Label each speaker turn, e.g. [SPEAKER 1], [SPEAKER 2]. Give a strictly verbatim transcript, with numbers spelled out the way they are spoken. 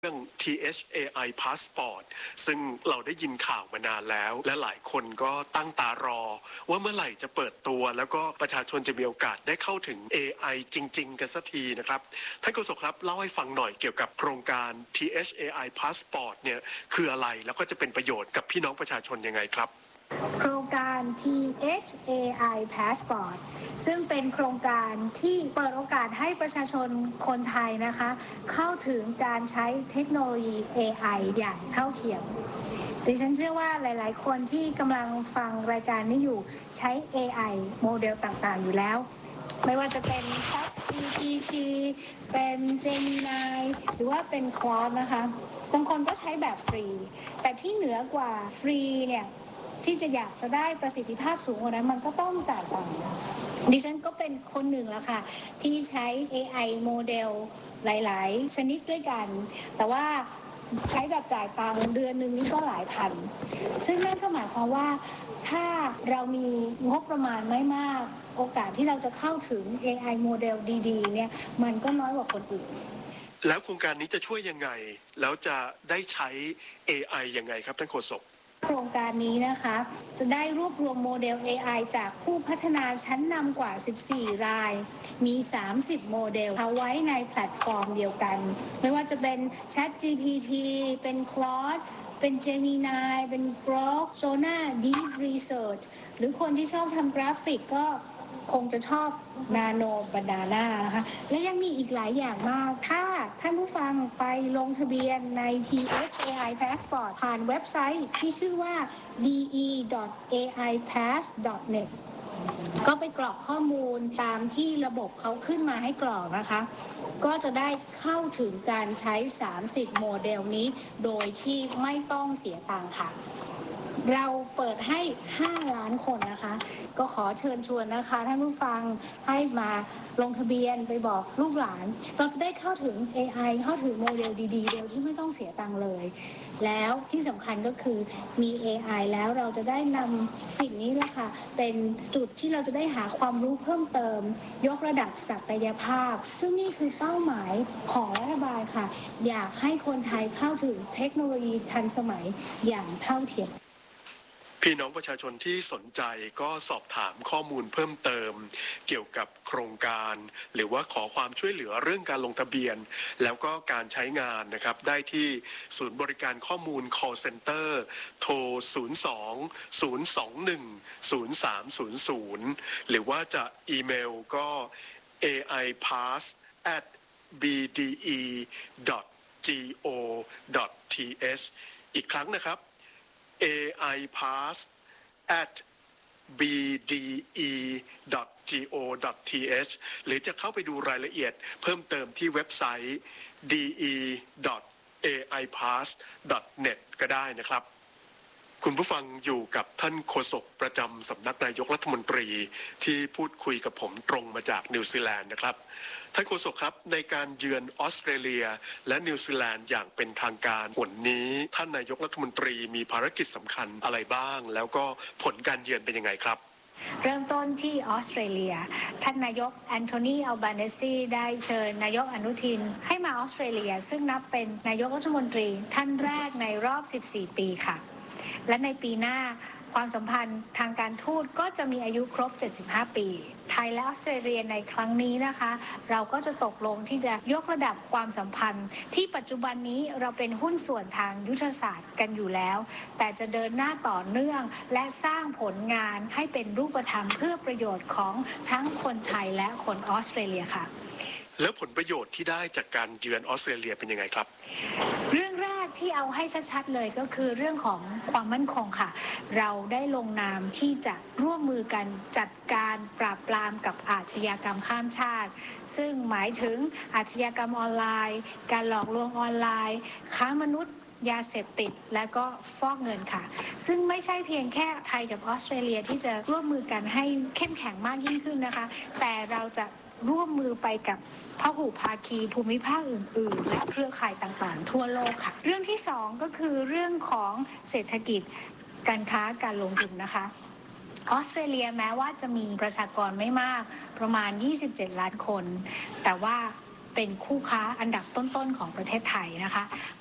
[SPEAKER 1] เรื่อง ที เอช เอ ไอ Passport ซึ่งเราได้ยินข่าวมานานแล้วและหลายคนก็ตั้งตารอว่าเมื่อไหร่จะเปิดตัวแล้วก็ประชาชนจะมีโอกาสได้เข้าถึง เอ ไอ จริงๆกันสักทีนะครับท่านโฆษกครับเล่าให้ฟังหน่อยเกี่ยวกับโครงการ ที เอช เอ ไอ Passport เนี่ยคืออะไรแล้วก็จะเป็นประโยชน์กับพี่น้องประชาชนยังไงครับ
[SPEAKER 2] โครงการ ที เอช เอ ไอ Passport ซึ่งเป็นโครงการที่เปิดโอกาสให้ประชาชนคนไทยนะคะเข้าถึงการใช้เทคโนโลยี เอ ไอ อย่างเท่าเทียมดิฉันเชื่อว่าหลายๆคนที่กำลังฟังรายการนี้อยู่ใช้ เอ ไอ โมเดลต่างๆอยู่แล้วไม่ว่าจะเป็น Chat จี พี ที เป็น Gemini หรือว่าเป็น Claude นะคะบางคนก็ใช้แบบฟรีแต่ที่เหนือกว่าฟรีเนี่ยที่จะอยากจะได้ประสิทธิภาพสูงกว่านั้นมันก็ต้องจ่ายตังค์ดิฉันก็เป็นคนหนึ่งแล้วค่ะที่ใช้ เอ ไอ โมเดลหลายๆชนิดด้วยกันแต่ว่าใช้แบบจ่ายตังค์เดือนนึงนี่ก็หลายพันซึ่งนั่นก็หมายความว่าถ้าเรามีงบประมาณไม่มากโอกาสที่เราจะเข้าถึง เอ ไอ โมเดลดีๆเนี่ยมันก็น้อยกว่าคนอื่น
[SPEAKER 1] แล้วโครงการนี้จะช่วยยังไงแล้วจะได้ใช้ เอ ไอ ยังไงครับท่านโฆษก
[SPEAKER 2] โครงการนี้นะคะจะได้รวบรวมโมเดล เอ ไอ จากผู้พัฒนาชั้นนำกว่าสิบสี่รายมีสามสิบโมเดลเอาไว้ในแพลตฟอร์มเดียวกันไม่ว่าจะเป็น Chat จี พี ที เป็น Claude เป็น Gemini เป็น Grok Sona Deep Research หรือคนที่ชอบทำกราฟิกก็คงจะชอบ Nano Banana นะคะและยังมีอีกหลายอย่างมากถ้าท่านผู้ฟังไปลงทะเบียนใน ที เอช เอ ไอ Passport ผ่านเว็บไซต์ที่ชื่อว่า ดี อี ดอท เอ ไอ พาส ดอท เน็ต ก็ไปกรอกข้อมูลตามที่ระบบเขาขึ้นมาให้กรอกนะคะก็จะได้เข้าถึงการใช้สามสิบโมเดลนี้โดยที่ไม่ต้องเสียตังค์ค่ะเราเปิดให้ห้าล้านคนนะคะก็ขอเชิญชวนนะคะท่านผู้ฟังให้มาลงทะเบียนไปบอกลูกหลานเราจะได้เข้าถึง เอ ไอ เข้าถึงโมเดลดีๆโดยที่ไม่ต้องเสียตังค์เลยแล้วที่สำคัญก็คือมี เอ ไอ แล้วเราจะได้นำสิ่งนี้แหละค่ะเป็นจุดที่เราจะได้หาความรู้เพิ่มเติมยกระดับศักยภาพซึ่งนี่คือเป้าหมายของรัฐบาลค่ะอยากให้คนไทยเข้าถึงเทคโนโลยีทันสมัยอย่างเท่าเทียม
[SPEAKER 1] พี่น้องประชาชนที่สนใจก็สอบถามข้อมูลเพิ่มเติมเกี่ยวกับโครงการหรือว่าขอความช่วยเหลือเรื่องการลงทะเบียนแล้วก็การใช้งานนะครับได้ที่ศูนย์บริการข้อมูล call center โทรศูนย์ สอง ศูนย์ สอง หนึ่ง ศูนย์ สาม ศูนย์ ศูนย์หรือว่าจะอีเมลก็ เอ ไอ พาส แอท บี ดี อี ดอท จี โอ ดอท ที เอช อีกครั้งนะครับเอ ไอ พาส แอท บี ดี อี ดอท จี โอ ดอท ที เอช หรือจะเข้าไปดูรายละเอียดเพิ่มเติมที่เว็บไซต์ ดี อี ดอท เอ ไอ พาส ดอท เน็ต ก็ได้นะครับคุณผู้ฟังอยู่กับท่านโฆษกประจำสำนักนายกรัฐมนตรีที่พูดคุยกับผมตรงมาจากนิวซีแลนด์นะครับท่านโฆษกครับในการเยือนออสเตรเลียและนิวซีแลนด์อย่างเป็นทางการวันนี้ท่านนายกรัฐมนตรีมีภารกิจสำคัญอะไรบ้างแล้วก็ผลการเยือนเป็นยังไงครับ
[SPEAKER 2] เริ่มต้นที่ออสเตรเลียท่านนายกแอนโทนีอัลบาเนซีได้เชิญนายกอนุทินให้มาออสเตรเลียซึ่งนับเป็นนายกรัฐมนตรีท่านแรกในรอบสิบสี่ปีค่ะและในปีหน้าความสัมพันธ์ทางการทูตก็จะมีอายุครบเจ็ดสิบห้าปีไทยและออสเตรเลียในครั้งนี้นะคะเราก็จะตกลงที่จะยกระดับความสัมพันธ์ที่ปัจจุบันนี้เราเป็นหุ้นส่วนทางยุทธศาสตร์กันอยู่แล้วแต่จะเดินหน้าต่อเนื่องและสร้างผลงานให้เป็นรูปธรรมเพื่อประโยชน์ของทั้งคนไทยและคนออสเตรเลียค่ะ
[SPEAKER 1] แล้วผลประโยชน์ที่ได้จากการเยือนออสเตรเลียเป็นยังไงครับ
[SPEAKER 2] เรื่องแรกที่เอาให้ชัดๆเลยก็คือเรื่องของความมั่นคงค่ะเราได้ลงนามที่จะร่วมมือกันจัดการปราบปรามกับอาชญากรรมข้ามชาติซึ่งหมายถึงอาชญากรรมออนไลน์การหลอกลวงออนไลน์ค้ามนุษย์ยาเสพติดและก็ฟอกเงินค่ะซึ่งไม่ใช่เพียงแค่ไทยกับออสเตรเลียที่จะร่วมมือกันให้เข้มแข็งมากยิ่งขึ้นนะคะแต่เราจะร่วมมือไปกับพหุภาคีภูมิภาคอื่นๆและเครือข่ายต่างๆทั่วโลกค่ะเรื่องที่สองก็คือเรื่องของเศรษฐกิจการค้าการลงทุนนะคะออสเตรเลียแม้ว่าจะมีประชากรไม่มากประมาณยี่สิบเจ็ดล้านคนแต่ว่าเป็นคู่ค้าอันดับต้นๆของประเทศไทยนะคะ